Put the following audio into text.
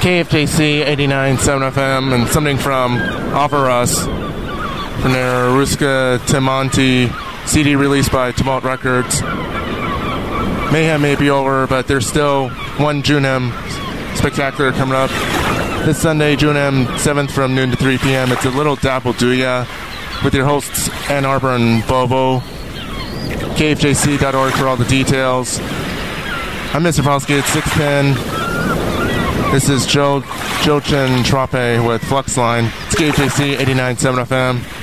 KFJC 89.7 FM, and something from Offer Us from their Ruska Timonti CD released by Tumult Records. Mayhem may be over, but there's still one Junem spectacular coming up this Sunday, June 7th from noon to 3 p.m. It's a little Dapple Do Ya with your hosts Ann Arbor and Bobo. KFJC.org for all the details. I'm Mr. Polsky at 610. This is Jochen Trope with Fluxline. It's KFJC 89.7 FM.